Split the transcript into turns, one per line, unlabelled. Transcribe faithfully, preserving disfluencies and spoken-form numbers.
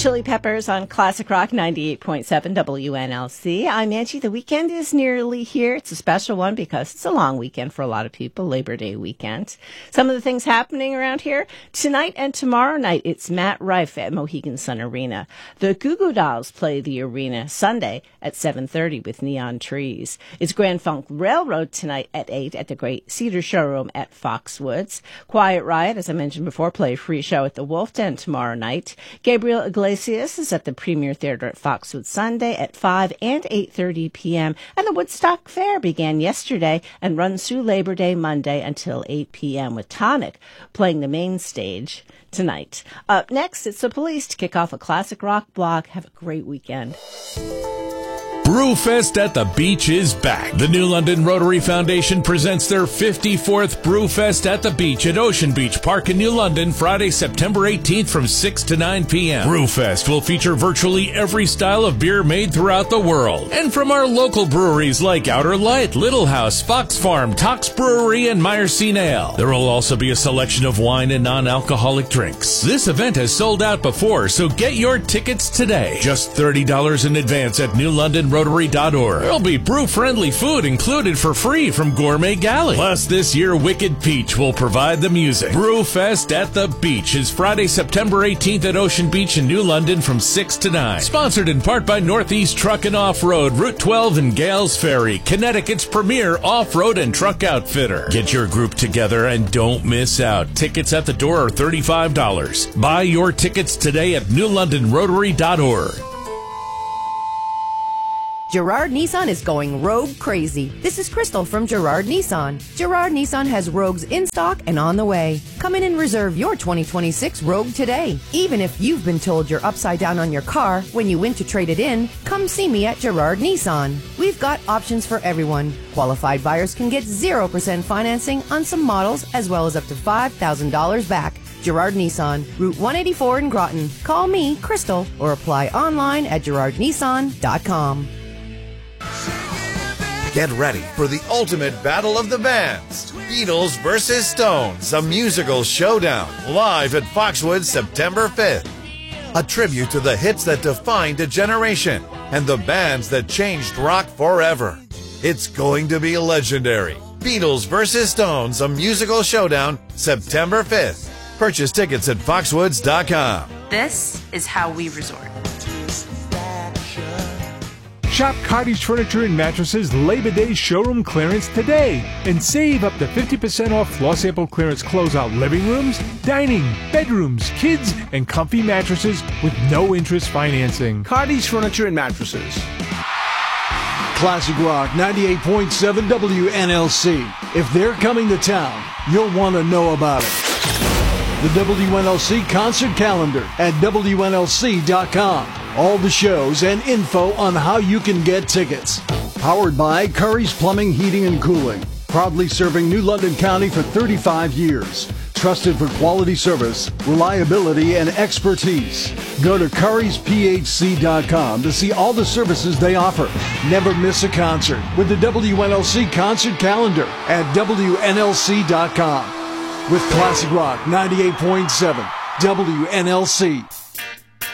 Chili Peppers on Classic Rock ninety-eight point seven W N L C. I'm Angie. The weekend is nearly here. It's a special one because it's a long weekend for a lot of people, Labor Day weekend. Some of the things happening around here tonight and tomorrow night, it's Matt Rife at Mohegan Sun Arena. The Goo Goo Dolls play the arena Sunday at seven thirty with Neon Trees. It's Grand Funk Railroad tonight at eight at the Great Cedar Showroom at Foxwoods. Quiet Riot, as I mentioned before, play a free show at the Wolf Den tomorrow night. Gabriel Iglesias is at the Premier Theater at Foxwoods Sunday at five and eight thirty p.m. And the Woodstock Fair began yesterday and runs through Labor Day Monday until eight p.m. with Tonic playing the main stage tonight. Up next, it's the Police to kick off a classic rock block. Have a great weekend.
Brewfest at the Beach is back. The New London Rotary Foundation presents their fifty-fourth Brewfest at the Beach at Ocean Beach Park in New London, Friday, September eighteenth from six to nine p.m. Brewfest will feature virtually every style of beer made throughout the world. And from our local breweries like Outer Light, Little House, Fox Farm, Tox Brewery, and Meyerstein Ale. There will also be a selection of wine and non-alcoholic drinks. This event has sold out before, so get your tickets today. Just thirty dollars in advance at New London Rotary dot org. There'll be brew-friendly food included for free from Gourmet Galley. Plus, this year, Wicked Peach will provide the music. Brewfest at the Beach is Friday, September eighteenth at Ocean Beach in New London from six to nine. Sponsored in part by Northeast Truck and Off-Road, Route twelve and Gales Ferry, Connecticut's premier off-road and truck outfitter. Get your group together and don't miss out. Tickets at the door are thirty-five dollars. Buy your tickets today at New London Rotary dot org.
Girard Nissan is going rogue crazy. This is Crystal from Girard Nissan. Girard Nissan has Rogues in stock and on the way. Come in and reserve your twenty twenty-six Rogue today. Even if you've been told you're upside down on your car when you went to trade it in, come see me at Girard Nissan. We've got options for everyone. Qualified buyers can get zero percent financing on some models as well as up to five thousand dollars back. Girard Nissan, Route one eighty-four in Groton. Call me, Crystal, or apply online at girard nissan dot com.
Get ready for the ultimate battle of the bands. Beatles versus Stones, a musical showdown, live at Foxwoods September fifth. A tribute to the hits that defined a generation and the bands that changed rock forever. It's going to be legendary. Beatles versus Stones, a musical showdown, September fifth. Purchase tickets at foxwoods dot com.
This is how we resort.
Shop Cottage Furniture and Mattresses Labor Day showroom clearance today and save up to fifty percent off floor sample clearance closeout living rooms, dining, bedrooms, kids, and comfy mattresses with no interest financing.
Cottage Furniture and Mattresses.
Classic Rock ninety-eight point seven W N L C. If they're coming to town, you'll want to know about it. The W N L C concert calendar at W N L C dot com. All the shows and info on how you can get tickets. Powered by Curry's Plumbing, Heating, and Cooling. Proudly serving New London County for thirty-five years. Trusted for quality service, reliability, and expertise. Go to currys p h c dot com to see all the services they offer. Never miss a concert with the W N L C concert calendar at W N L C dot com. With Classic Rock ninety-eight point seven W N L C.